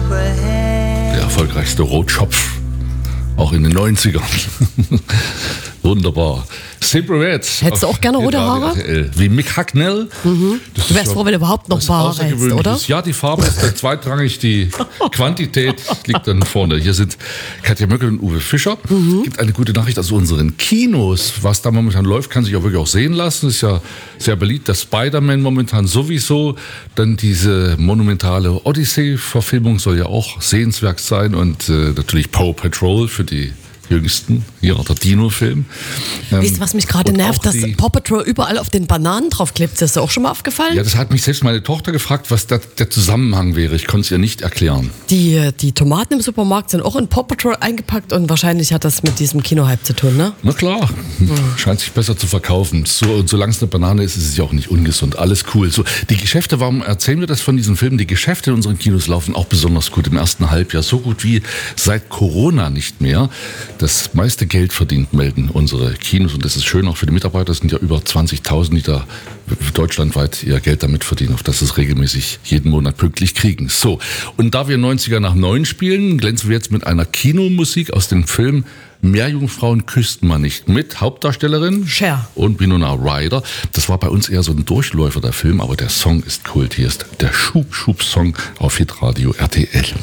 Der erfolgreichste Rotschopf, auch in den 90ern. Wunderbar. Simple Reds. Hättest du auch gerne rote Haare? Wie Mick Hucknall. Du wärst froh, wenn du überhaupt noch Haare hättest, oder? Ja, die Farbe ist dann zweitrangig, die Quantität liegt dann vorne. Hier sind Katja Möckel und Uwe Fischer. Gibt eine gute Nachricht aus unseren Kinos. Was da momentan läuft, kann sich auch wirklich auch sehen lassen. Ist ja sehr beliebt. Der Spider-Man momentan sowieso. Dann diese monumentale Odyssey-Verfilmung soll ja auch sehenswert sein. Und natürlich Paw Patrol für die Jüngsten, hier der Dino-Film. Wisst ihr, was mich gerade nervt, dass Paw Patrol überall auf den Bananen draufklebt? Ist das dir auch schon mal aufgefallen? Ja, das hat mich selbst meine Tochter gefragt, was der Zusammenhang wäre. Ich konnte es ihr nicht erklären. Die Tomaten im Supermarkt sind auch in Paw Patrol eingepackt und wahrscheinlich hat das mit diesem Kinohype zu tun, ne? Na klar, scheint sich besser zu verkaufen. Und solange es eine Banane ist, ist es ja auch nicht ungesund. Alles cool. So, die Geschäfte, warum erzählen wir das von diesen Filmen? Die Geschäfte in unseren Kinos laufen auch besonders gut im ersten Halbjahr. So gut wie seit Corona nicht mehr. Das meiste Geld verdient, melden unsere Kinos. Und das ist schön auch für die Mitarbeiter. Es sind ja über 20.000, die da deutschlandweit ihr Geld damit verdienen, auf das sie es regelmäßig jeden Monat pünktlich kriegen. So, und da wir 90er nach 9 spielen, glänzen wir jetzt mit einer Kinomusik aus dem Film Meerjungfrauen küssten man nicht mit Hauptdarstellerin Cher und Winona Ryder. Das war bei uns eher so ein Durchläufer, der Film, aber der Song ist Kult. Hier ist der Schub-Schub-Song auf Hitradio RTL.